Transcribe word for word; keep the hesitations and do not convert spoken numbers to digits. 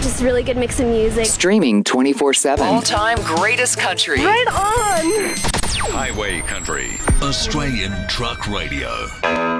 Just really good mix of music. Streaming twenty-four seven. All-time greatest country. Right on! Highway Country. Australian Truck Radio.